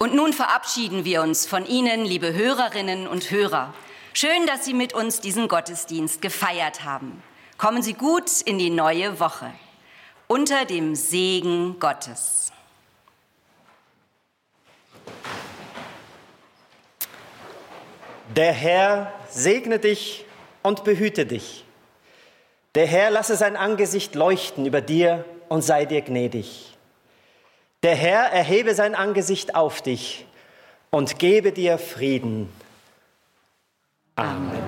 Und nun verabschieden wir uns von Ihnen, liebe Hörerinnen und Hörer. Schön, dass Sie mit uns diesen Gottesdienst gefeiert haben. Kommen Sie gut in die neue Woche. Unter dem Segen Gottes. Der Herr segne dich und behüte dich. Der Herr lasse sein Angesicht leuchten über dir und sei dir gnädig. Der Herr erhebe sein Angesicht auf dich und gebe dir Frieden. Amen.